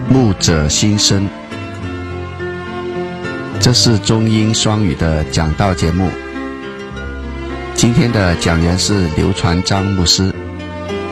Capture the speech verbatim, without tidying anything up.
牧者心声，这是中英双语的讲道节目。今天的讲员是刘传章牧师。